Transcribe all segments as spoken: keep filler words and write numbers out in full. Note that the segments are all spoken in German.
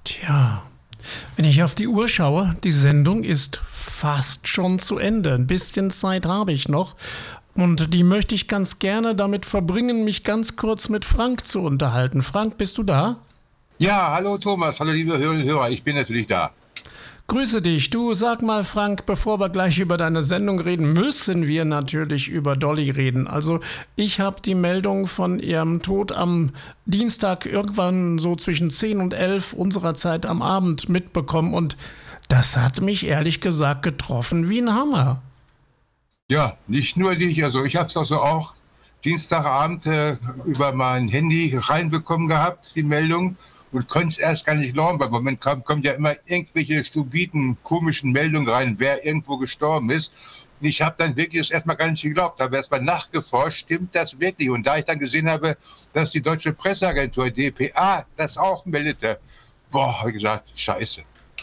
Tja, wenn ich auf die Uhr schaue, die Sendung ist fast schon zu Ende. Ein bisschen Zeit habe ich noch. Und die möchte ich ganz gerne damit verbringen, mich ganz kurz mit Frank zu unterhalten. Frank, bist du da? Ja, hallo Thomas, hallo liebe Hörerinnen und Hörer, ich bin natürlich da. Grüße dich. Du, sag mal, Frank, bevor wir gleich über deine Sendung reden, müssen wir natürlich über Dolly reden. Also ich habe die Meldung von ihrem Tod am Dienstag irgendwann so zwischen zehn und elf unserer Zeit am Abend mitbekommen und das hat mich ehrlich gesagt getroffen wie ein Hammer. Ja, nicht nur dich, also ich habe es also auch Dienstagabend äh, über mein Handy reinbekommen gehabt, die Meldung. Und konnte es erst gar nicht glauben, weil im Moment kommt, kommt ja immer irgendwelche stupiden, komischen Meldungen rein, wer irgendwo gestorben ist. Und ich habe dann wirklich das erstmal gar nicht geglaubt, habe erstmal nachgeforscht, stimmt das wirklich? Und da ich dann gesehen habe, dass die Deutsche Presseagentur D P A das auch meldete, boah, habe ich gesagt, scheiße.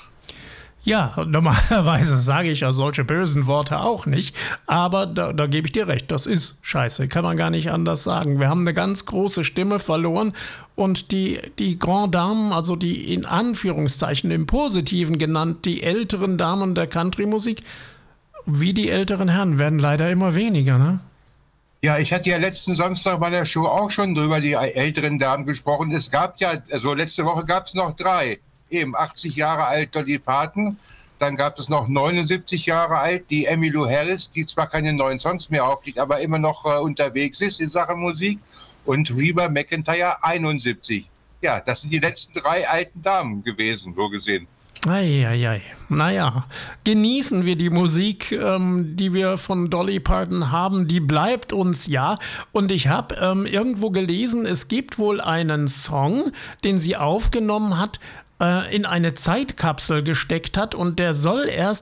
Ja, normalerweise sage ich ja solche bösen Worte auch nicht, aber da, da gebe ich dir recht, das ist scheiße, kann man gar nicht anders sagen. Wir haben eine ganz große Stimme verloren und die, die Grand Damen, also die in Anführungszeichen im Positiven genannt, die älteren Damen der Country-Musik, wie die älteren Herren, werden leider immer weniger, ne? Ja, ich hatte ja letzten Samstag bei der Show auch schon drüber die älteren Damen gesprochen. Es gab ja, also letzte Woche gab es noch drei. Eben achtzig Jahre alt Dolly Parton, dann gab es noch neunundsiebzig Jahre alt die Emmylou Harris, die zwar keine neuen Songs mehr auflegt, aber immer noch äh, unterwegs ist in Sachen Musik, und Reba McEntire einundsiebzig. Ja, das sind die letzten drei alten Damen gewesen, so gesehen. Eieiei. Naja, genießen wir die Musik, ähm, die wir von Dolly Parton haben, die bleibt uns ja. Und ich habe ähm, irgendwo gelesen, es gibt wohl einen Song, den sie aufgenommen hat, in eine Zeitkapsel gesteckt hat und der soll erst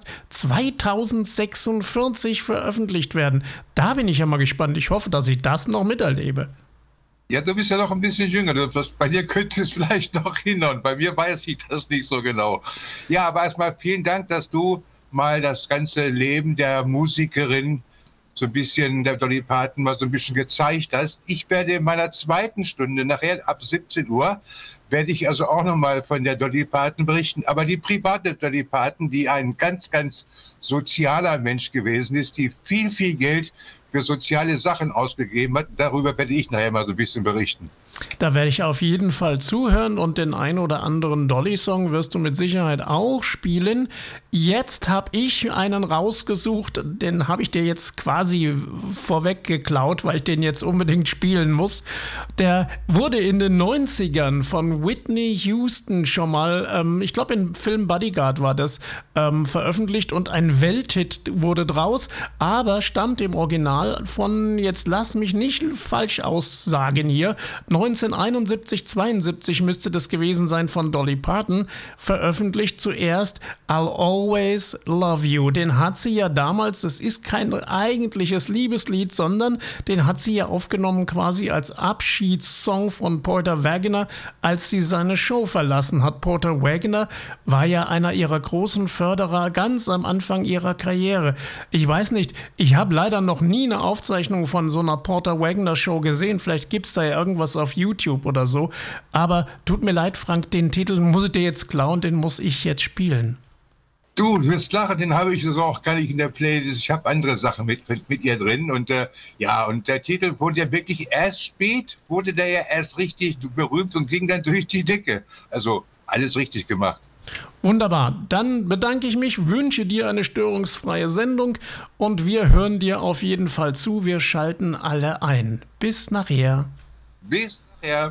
zweitausendsechsundvierzig veröffentlicht werden. Da bin ich ja mal gespannt. Ich hoffe, dass ich das noch miterlebe. Ja, du bist ja noch ein bisschen jünger. Das, bei dir könnte es vielleicht noch hinhauen. Bei mir weiß ich das nicht so genau. Ja, aber erstmal vielen Dank, dass du mal das ganze Leben der Musikerin so ein bisschen, der Dolly Parton mal so ein bisschen gezeigt hast. Ich werde in meiner zweiten Stunde, nachher ab siebzehn Uhr, werde ich also auch nochmal von der Dolly Parton berichten. Aber die private Dolly Parton, die ein ganz, ganz sozialer Mensch gewesen ist, die viel, viel Geld für soziale Sachen ausgegeben hat, darüber werde ich nachher mal so ein bisschen berichten. Da werde ich auf jeden Fall zuhören und den ein oder anderen Dolly-Song wirst du mit Sicherheit auch spielen. Jetzt habe ich einen rausgesucht, den habe ich dir jetzt quasi vorweg geklaut, weil ich den jetzt unbedingt spielen muss. Der wurde in den neunzigern von Whitney Houston schon mal, ähm, ich glaube im Film Bodyguard war das, ähm, veröffentlicht und ein Welthit wurde draus, aber stammt im Original von, jetzt lass mich nicht falsch aussagen hier, neunzehnhunderteinundsiebzig, zweiundsiebzig müsste das gewesen sein, von Dolly Parton, veröffentlicht zuerst I'll Always Love You. Den hat sie ja damals, das ist kein eigentliches Liebeslied, sondern den hat sie ja aufgenommen quasi als Abschiedssong von Porter Wagoner, als sie seine Show verlassen hat. Porter Wagoner war ja einer ihrer großen Förderer ganz am Anfang ihrer Karriere. Ich weiß nicht, ich habe leider noch nie eine Aufzeichnung von so einer Porter Wagoner Show gesehen. Vielleicht gibt es da ja irgendwas auf YouTube oder so. Aber tut mir leid, Frank, den Titel muss ich dir jetzt klauen, den muss ich jetzt spielen. Du, du wirst lachen, den habe ich so auch gar nicht in der Playlist. Ich habe andere Sachen mit, mit, mit ihr drin. Und äh, ja, und der Titel wurde ja wirklich erst spät, wurde der ja erst richtig berühmt und ging dann durch die Decke. Also alles richtig gemacht. Wunderbar, dann bedanke ich mich, wünsche dir eine störungsfreie Sendung und wir hören dir auf jeden Fall zu. Wir schalten alle ein. Bis nachher. Bis nachher.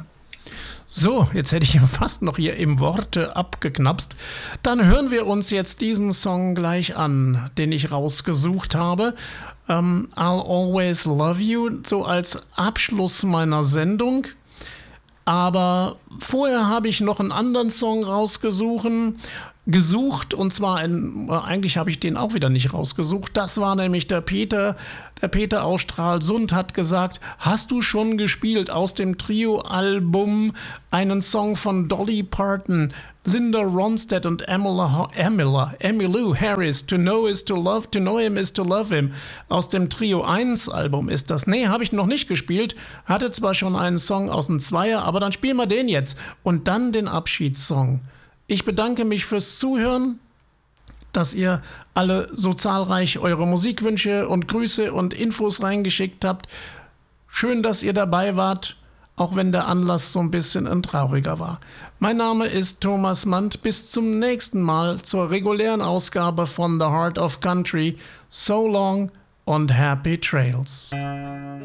So, jetzt hätte ich ihn fast noch hier im Worte abgeknapst. Dann hören wir uns jetzt diesen Song gleich an, den ich rausgesucht habe. Um, I'll Always Love You, so als Abschluss meiner Sendung. Aber vorher habe ich noch einen anderen Song rausgesucht, gesucht und zwar, ein, eigentlich habe ich den auch wieder nicht rausgesucht, das war nämlich der Peter, der Peter aus Stralsund hat gesagt, hast du schon gespielt aus dem Trio-Album einen Song von Dolly Parton, Linda Ronstadt und Emmylou, Emmylou, Emmylou Harris, To Know is to Love, To Know Him is to Love Him, aus dem Trio eins Album ist das. Nee, habe ich noch nicht gespielt, hatte zwar schon einen Song aus dem Zweier, aber dann spielen wir den jetzt und dann den Abschiedssong. Ich bedanke mich fürs Zuhören, dass ihr alle so zahlreich eure Musikwünsche und Grüße und Infos reingeschickt habt. Schön, dass ihr dabei wart, auch wenn der Anlass so ein bisschen ein trauriger war. Mein Name ist Thomas Mandt. Bis zum nächsten Mal zur regulären Ausgabe von The Heart of Country. So long und happy trails.